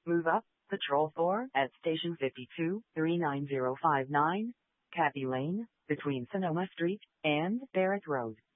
Move up, Patrol 4 at Station 52, 39059, Kathy Lane, between Sonoma Street and Barrett Road.